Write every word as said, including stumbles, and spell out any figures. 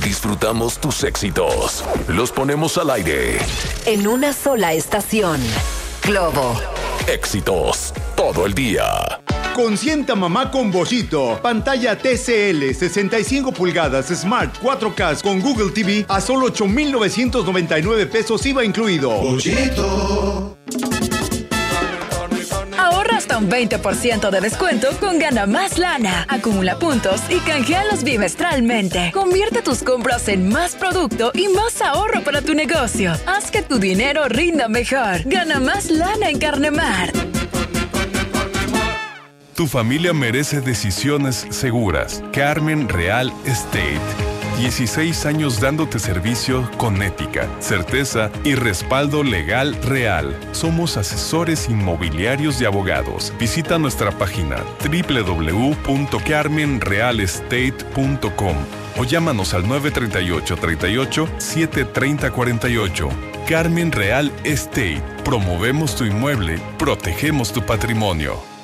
Disfrutamos tus éxitos. Los ponemos al aire. En una sola estación. Globo. Éxitos todo el día. Consienta mamá con Bollito. Pantalla T C L sesenta y cinco pulgadas Smart cuatro K con Google T V a solo ocho mil novecientos noventa y nueve pesos I V A incluido. Bollito. Ahorra hasta un veinte por ciento de descuento con Gana Más Lana. Acumula puntos y canjealos bimestralmente. Convierte tus compras en más producto y más ahorro para tu negocio. Haz que tu dinero rinda mejor. Gana Más Lana en Carnemar. Tu familia merece decisiones seguras. Carmen Real Estate. dieciséis años dándote servicio con ética, certeza y respaldo legal real. Somos asesores inmobiliarios y abogados. Visita nuestra página doble u doble u doble u punto carmen real estate punto com o llámanos al nueve tres ocho, tres ocho, siete tres cero cuatro ocho. Carmen Real Estate. Promovemos tu inmueble, protegemos tu patrimonio.